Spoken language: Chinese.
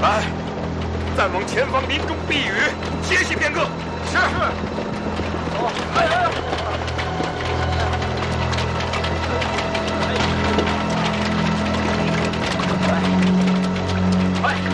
来，暂往前方林中避雨，歇息片刻。 是。